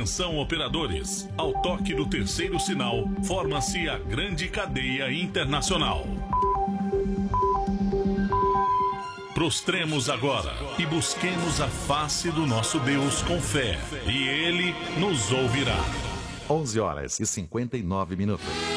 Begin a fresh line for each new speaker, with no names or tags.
Atenção, operadores. Ao toque do terceiro sinal, forma-se a grande cadeia internacional. Prostremos agora e busquemos a face do nosso Deus com fé, e Ele nos ouvirá.
11 horas e 59 minutos.